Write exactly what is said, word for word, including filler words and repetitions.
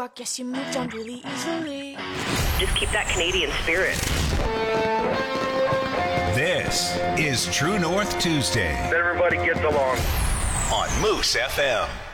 I guess you moved on really easily. Just keep that Canadian spirit. This is True North Tuesday. Everybody gets along. On Moose F M.